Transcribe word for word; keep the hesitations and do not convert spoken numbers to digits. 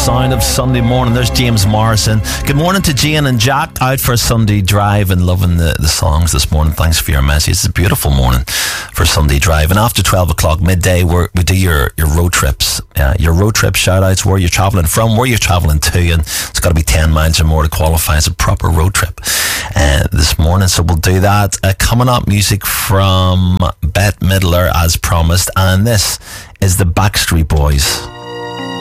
sound of Sunday morning. There's James Morrison. Good morning to Jane and Jack, out for a Sunday drive and loving the, the songs this morning. Thanks for your message. It's a beautiful morning for Sunday drive. And after twelve o'clock midday, we're, we do your, your road trips. Uh, your road trip shout outs, where you're travelling from, where you're travelling to, and it's got to be ten miles or more to qualify as a proper road trip uh, this morning. So we'll do that. Uh, coming up, music from Bette Midler as promised, and this is the Backstreet Boys.